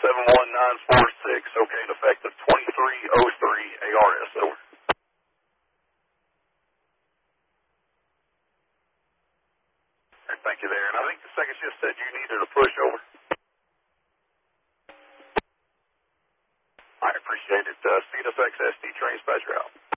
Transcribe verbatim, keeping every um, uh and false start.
seven one nine four six. Okay, and effective twenty-three oh three A R S. Over. Right, thank you there. And I think the second shift said you needed a push. Over. I appreciate it. Uh, C N F X S D train dispatcher out.